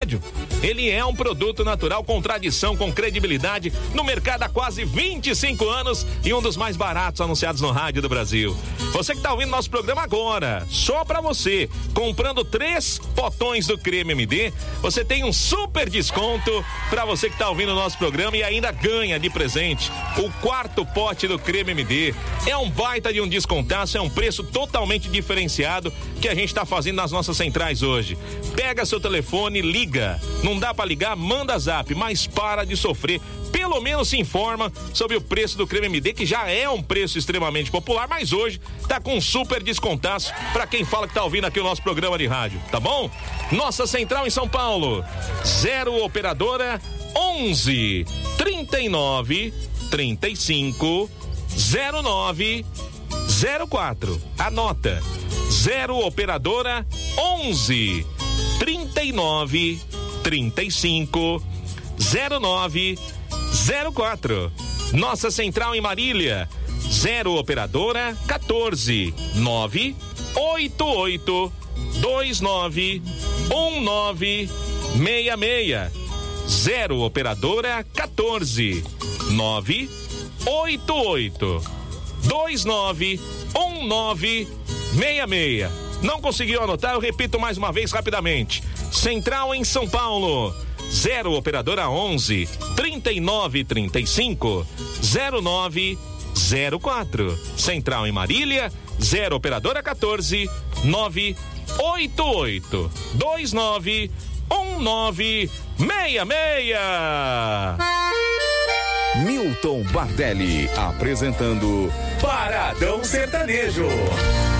rádio. Ele é um produto natural com tradição, com credibilidade no mercado há quase 25 anos e um dos mais baratos anunciados no rádio do Brasil. Você que está ouvindo nosso programa agora, só para você, comprando 3 potões do Creme MD, você tem um super desconto para você que está ouvindo o nosso programa e ainda ganha de presente o 4º pote do Creme MD. É um baita de um descontaço, é um preço totalmente diferenciado que a gente está fazendo nas nossas centrais hoje. Pega seu telefone, liga. Não dá para ligar, manda zap, mas para de sofrer. Pelo menos se informa sobre o preço do Creme MD, que já é um preço extremamente popular, mas hoje tá com um super descontaço para quem fala que tá ouvindo aqui o nosso programa de rádio, tá bom? Nossa central em São Paulo, 0 operadora 11 39 35 09 04. Anota, 0 operadora 11 39 35 09 04. Nossa central em Marília, 0 operadora 14 9 88 29 1966. 0 operadora 14 9 88 29 1966. Não conseguiu anotar? Eu repito mais uma vez rapidamente. Central em São Paulo, 0 operadora 11 39 35 09 04. Central em Marília, 0 operadora 14 9 88 29 1966. Milton Bardelli apresentando Paradão Sertanejo.